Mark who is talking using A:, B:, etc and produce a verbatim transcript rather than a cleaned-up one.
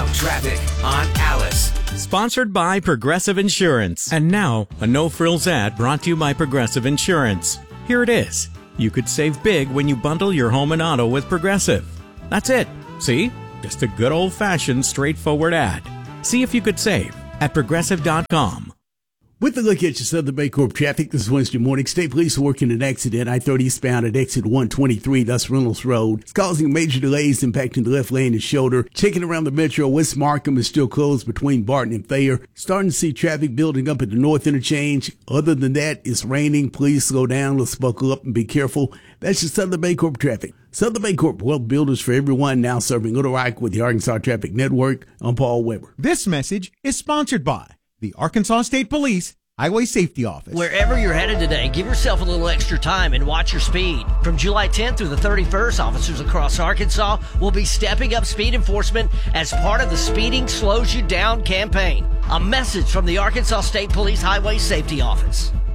A: Now traffic on Alice.
B: Sponsored by Progressive Insurance. And now, a no-frills ad brought to you by Progressive Insurance. Here it is. You could save big when you bundle your home and auto with Progressive. That's it. See? Just a good old-fashioned, straightforward ad. See if you could save at progressive dot com.
C: With a look at your Southern Bancorp traffic this Wednesday morning, State Police are working an accident I thirty eastbound at exit one twenty-three, that's Reynolds Road. It's causing major delays impacting the left lane and shoulder. Checking around the metro, West Markham is still closed between Barton and Thayer. Starting to see traffic building up at the north interchange. Other than that, it's raining. Please slow down. Let's buckle up and be careful. That's your Southern Bancorp traffic. Southern Bancorp, wealth builders for everyone, now serving Little Rock with the Arkansas Traffic Network. I'm Paul Weber.
D: This message is sponsored by the Arkansas State Police Highway Safety Office.
E: Wherever you're headed today, give yourself a little extra time and watch your speed. From July tenth through the thirty-first, officers across Arkansas will be stepping up speed enforcement as part of the Speeding Slows You Down campaign. A message from the Arkansas State Police Highway Safety Office.